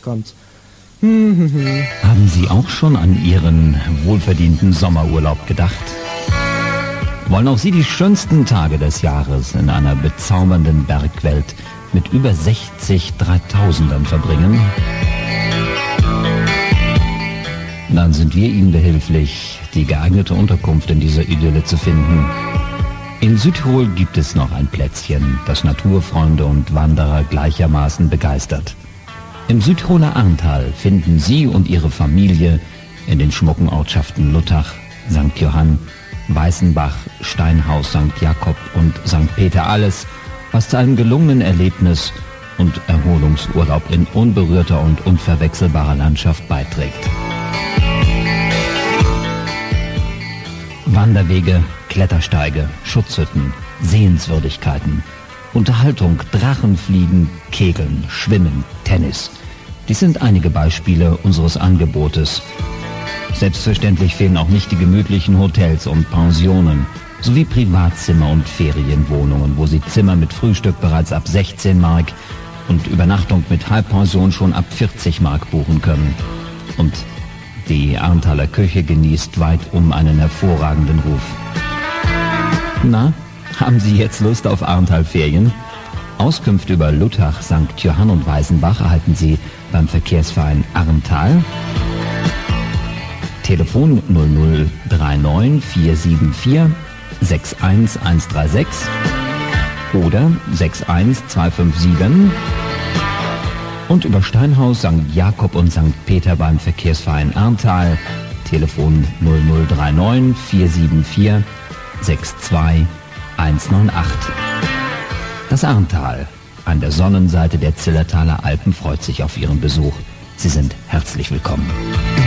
Franz. Haben Sie auch schon an Ihren wohlverdienten Sommerurlaub gedacht? Wollen auch Sie die schönsten Tage des Jahres in einer bezaubernden Bergwelt mit über 60 Dreitausendern verbringen? Dann sind wir Ihnen behilflich, die geeignete Unterkunft in dieser Idylle zu finden. In Südtirol gibt es noch ein Plätzchen, das Naturfreunde und Wanderer gleichermaßen begeistert. Im Südtiroler Arntal finden Sie und Ihre Familie in den schmucken Ortschaften Luttach, St. Johann, Weißenbach, Steinhaus, St. Jakob und St. Peter alles, was zu einem gelungenen Erlebnis und Erholungsurlaub in unberührter und unverwechselbarer Landschaft beiträgt. Wanderwege, Klettersteige, Schutzhütten, Sehenswürdigkeiten, Unterhaltung, Drachenfliegen, Kegeln, Schwimmen, Tennis. Dies sind einige Beispiele unseres Angebotes. Selbstverständlich fehlen auch nicht die gemütlichen Hotels und Pensionen, sowie Privatzimmer und Ferienwohnungen, wo Sie Zimmer mit Frühstück bereits ab 16 Mark und Übernachtung mit Halbpension schon ab 40 Mark buchen können. Und die Arntaler Küche genießt weitum einen hervorragenden Ruf. Na, haben Sie jetzt Lust auf Arntal-Ferien? Auskünfte über Luttach, St. Johann und Weißenbach erhalten Sie beim Verkehrsverein Arntal. Telefon 0039 474 61136 oder 61257 und über Steinhaus, St. Jakob und St. Peter beim Verkehrsverein Arntal. Telefon 0039 474 62198. Das Arntal an der Sonnenseite der Zillertaler Alpen freut sich auf Ihren Besuch. Sie sind herzlich willkommen.